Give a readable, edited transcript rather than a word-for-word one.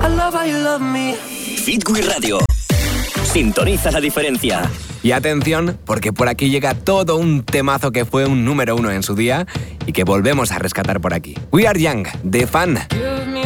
I love how you love me. Hit Wii Radio. Sintoniza la diferencia. Y atención, porque por aquí llega todo un temazo que fue un número 1 en su día y que volvemos a rescatar por aquí. We Are Young, de Fan.